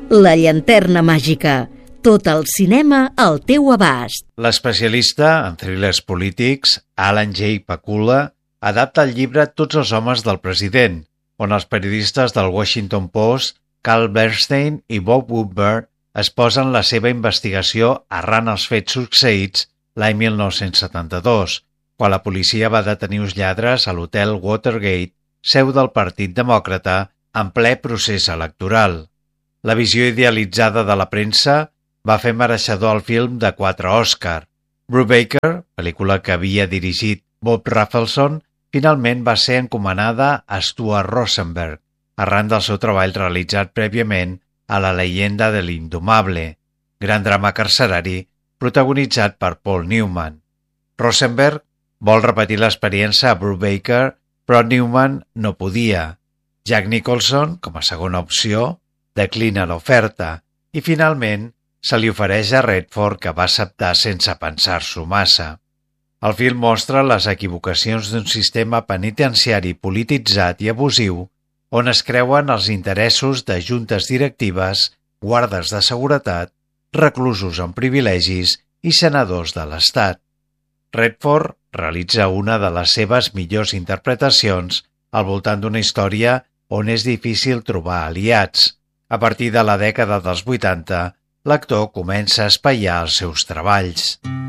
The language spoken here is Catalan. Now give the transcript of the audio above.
La llanterna màgica. Tot el cinema al teu abast. L'especialista en thrillers polítics, Alan J. Pakula, adapta el llibre Tots els homes del president, on els periodistes del Washington Post, Carl Bernstein i Bob Woodward es posen la seva investigació arran els fets succeïts l'any 1972, quan la policia va detenir uns lladres a l'hotel Watergate, seu del Partit Demòcrata, en ple procés electoral. La visió idealitzada de la premsa va fer mereixedor al film de 4 Òscar. Brubaker, pel·lícula que havia dirigit Bob Rafelson, finalment va ser encomanada a Stuart Rosenberg, arran del seu treball realitzat prèviament a La leyenda de l'indomable, gran drama carcerari protagonitzat per Paul Newman. Rosenberg vol repetir l'experiència a Brubaker, però Newman no podia. Jack Nicholson, com a segona opció, declina l'oferta i finalment se li ofereix a Redford, que va acceptar sense pensar-s'ho massa. El film mostra les equivocacions d'un sistema penitenciari polititzat i abusiu on es creuen els interessos de juntes directives, guardes de seguretat, reclusos amb privilegis i senadors de l'Estat. Redford realitza una de les seves millors interpretacions al voltant d'una història on és difícil trobar aliats. A partir de la dècada dels 80, l'actor comença a espaiar els seus treballs.